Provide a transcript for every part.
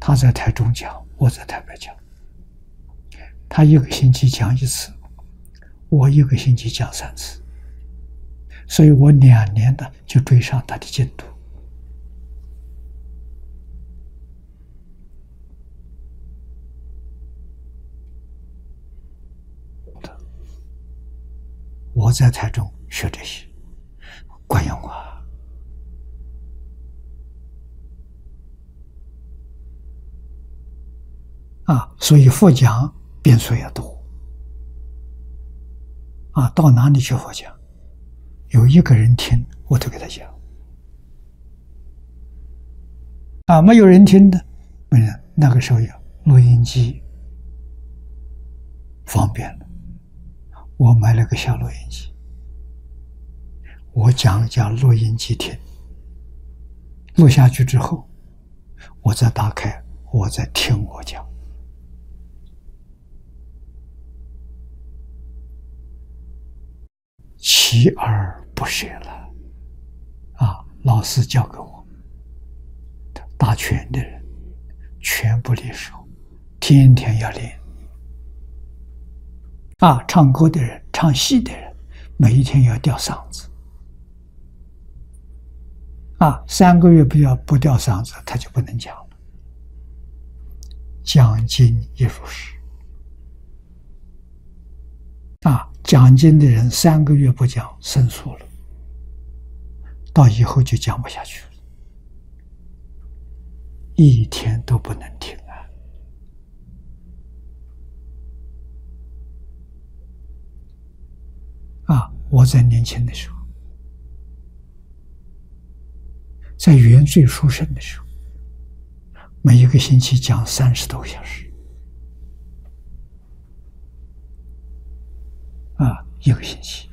他在台中讲，我在台北讲。他一个星期讲1次，我一个星期讲3次，所以我2年的就追上他的进度。我在台中学这些，管用啊！所以佛讲变数也多到哪里去佛讲，有一个人听，我都给他讲没有人听的，没人。那个时候有录音机，方便了，我买了个小录音机，我讲录音机听，录下去之后，我再打开，我再听我讲。锲而不舍了老师教给我，打拳的人拳不离手，天天要练唱歌的人，唱戏的人，每一天要吊嗓子3个月不吊嗓子，他就不能讲了。讲经也如是讲经的人3个月不讲，生疏了，到以后就讲不下去了，一天都不能停我在年轻的时候，在元岁出生的时候，每一个星期讲30多个小时一个星期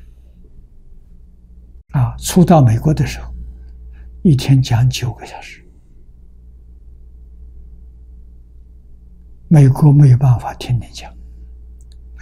初到美国的时候，一天讲9个小时，美国没有办法听你讲